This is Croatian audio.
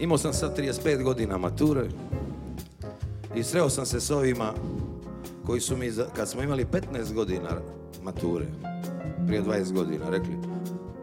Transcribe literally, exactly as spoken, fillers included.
Imao sam sad trideset pet godina mature i sreo sam se s ovima koji su mi, kad smo imali petnaest godina mature, prije dvadeset godina, rekli